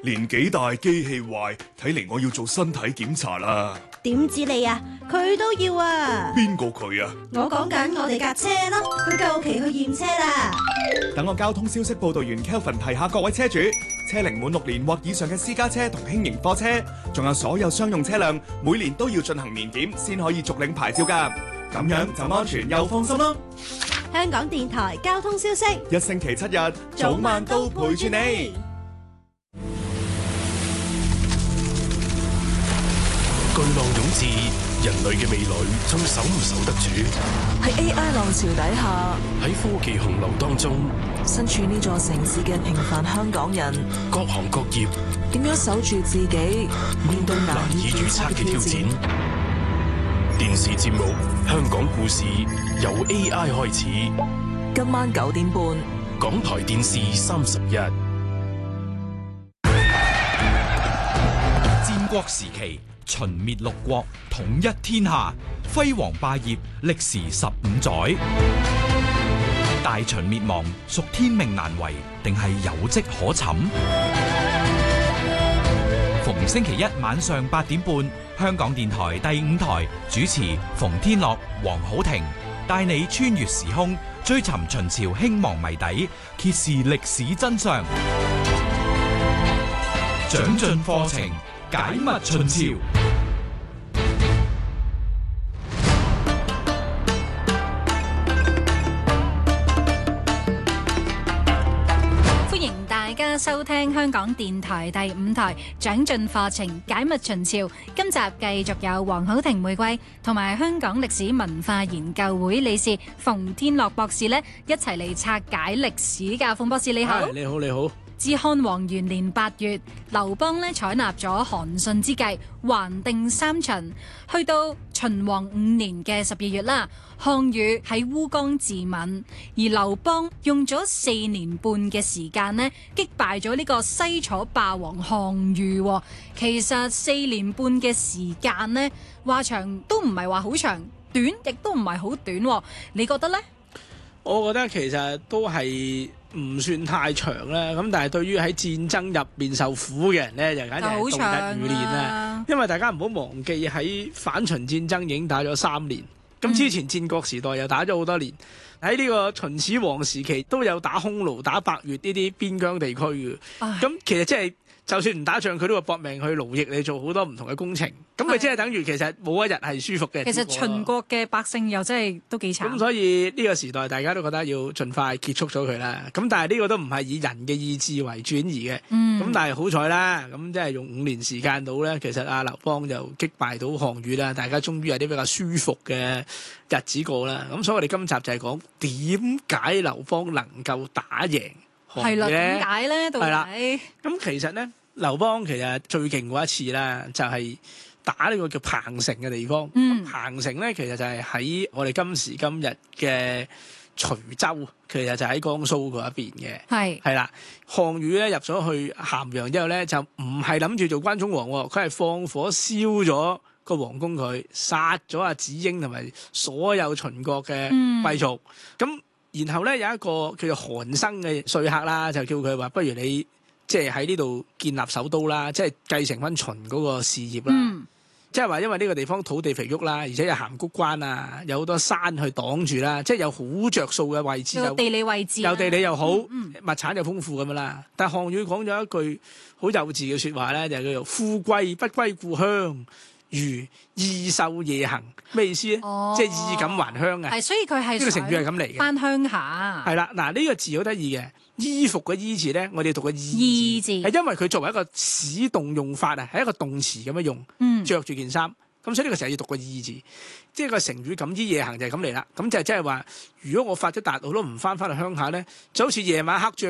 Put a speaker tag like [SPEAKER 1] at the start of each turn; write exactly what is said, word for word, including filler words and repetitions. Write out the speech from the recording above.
[SPEAKER 1] 年紀大機器壞，睇嚟我要做身體檢查啦。
[SPEAKER 2] 點知你啊？佢都要啊！
[SPEAKER 1] 邊個佢啊？
[SPEAKER 2] 我講緊我哋架車咯，佢夠期去驗車啦。
[SPEAKER 3] 等我交通消息報道員 Kelvin 提下各位車主，車齡滿六年或以上嘅私家車同輕型貨車，仲有所有商用車輛，每年都要進行年檢先可以續領牌照㗎。咁樣就安全又放心咯。
[SPEAKER 2] 香港電台交通消息，
[SPEAKER 3] 一星期七日，早晚都陪住你。
[SPEAKER 4] 巨浪湧至，人類嘅未來仲守唔守得住？
[SPEAKER 5] 喺 A I 浪潮底下，
[SPEAKER 4] 喺科技洪流當中，
[SPEAKER 5] 身處呢座城市嘅平凡香港人，
[SPEAKER 4] 各行各業
[SPEAKER 5] 點樣守住自己，面對難以預測嘅挑戰？
[SPEAKER 4] 電視節目《香港故事》由 A I 開始，
[SPEAKER 5] 今晚九點半，
[SPEAKER 4] 港台電視三十一。
[SPEAKER 6] 戰國時期，秦滅六國，統一天下，輝煌霸業，歷時十五載。大秦滅亡，屬天命難違，定係有跡可尋？逢星期一晚上八點半，香港電台第五台主持馮天樂、黃好婷，帶你穿越時空，追尋秦朝興亡謎底，揭示歷史真相，長進課程，解密秦朝。
[SPEAKER 7] 大家收聽香港電台第五台長進課程解密秦朝，今集繼續有黃好婷玫瑰同埋香港歷史文化研究會理事馮天樂博士呢一齊嚟拆解歷史㗎。馮博士你好。
[SPEAKER 8] 你好你好。自
[SPEAKER 7] 漢王元年八月，劉邦呢採納咗韓信之計，還定三秦。去到秦王五年嘅十二月啦，項羽喺烏江自刎，而劉邦用咗四年半嘅時間呢，擊敗咗呢個西楚霸王項羽。其實四年半嘅時間呢，話長都唔係話好長，短亦都唔係好短。你覺得呢？
[SPEAKER 8] 我覺得其實都係唔算太長啦，咁但係對於喺戰爭入面受苦嘅人呢，就簡直係度日如年啦。因為大家唔好忘記喺反秦戰爭已經打咗三年，咁之前戰國時代又打咗好多年，喺呢個秦始皇時期都有打匈奴、打百越呢啲邊疆地區嘅。咁其實即係就算唔打仗，佢都會搏命去勞役你做好多唔同嘅工程。咁咪即係等於其實冇一日係舒服嘅。
[SPEAKER 7] 其實秦國嘅百姓又真係都幾慘。
[SPEAKER 8] 咁所以呢個時代大家都覺得要盡快結束咗佢啦。咁但係呢個都唔係以人嘅意志為轉移嘅。咁、嗯、但係好彩啦，咁即係用五年時間到咧，其實阿劉邦就擊敗到項羽啦，大家終於有啲比較舒服嘅日子過啦。咁所以我哋今集就係講點解劉邦能夠打贏項羽咧？係啦，點解咧？到底？係啦。咁其實咧，劉邦其實最勁嗰一次啦，就係、是。打呢個叫彭城嘅地方，嗯、彭城咧其實就係喺我哋今時今日嘅徐州，其實就喺江蘇嗰一邊嘅。係係啦，項羽咧入咗去咸陽之後咧，就唔係諗住做關中王，佢係放火燒咗個皇宮，佢殺咗阿子嬰同埋所有秦國嘅貴族。咁、嗯、然後咧有一個叫做韓生嘅說客啦，就叫佢話：不如你即係喺呢度建立首都啦，即係繼承翻秦嗰個事業啦。嗯即係話，因為呢個地方土地肥沃啦，而且有函谷關啊，有好多山去擋住啦，即係有好着數嘅位置，
[SPEAKER 7] 有地理位置，
[SPEAKER 8] 有地理又好，
[SPEAKER 7] 嗯嗯、
[SPEAKER 8] 物產又豐富咁樣啦。但係項羽講咗一句好幼稚嘅説話咧，就係、叫做富貴不歸故鄉，如異獸夜行。咩意思咧？哦、即係衣錦還鄉啊！
[SPEAKER 7] 係，所以佢係
[SPEAKER 8] 呢個成語係咁嚟嘅。翻
[SPEAKER 7] 鄉下
[SPEAKER 8] 係啦，嗱呢、呢個字好得意嘅。衣服嘅衣字咧，我哋讀個衣字，係因為佢作為一個使動用法啊，係一個動詞咁樣用，嗯、着住件衫，咁所以呢個時候要讀個衣字，即係個成語錦衣夜行就係咁嚟啦。咁就係即係話，如果我發咗達，我都唔翻翻去鄉下咧，就好似夜晚黑着